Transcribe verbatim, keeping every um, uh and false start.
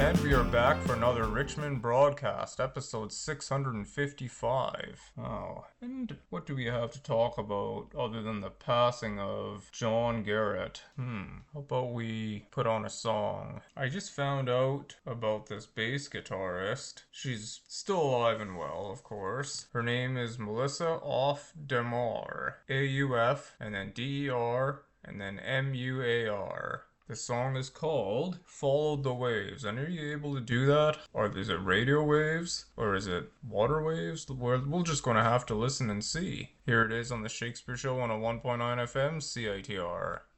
And we are back for another Richmond broadcast, episode six hundred fifty-five. Oh, and what do we have to talk about other than the passing of John Garrett? Hmm, how about we put on a song? I just found out about this bass guitarist. She's still alive and well, of course. Her name is Melissa Auf der Mar. A U F, and then D E R, and then M U A R. The song is called Followed the Waves. And are you able to do that? Or is it radio waves? Or is it water waves? We're, we're just going to have to listen and see. Here it is on the Shakespeare Show on a one point nine F M, C I T R.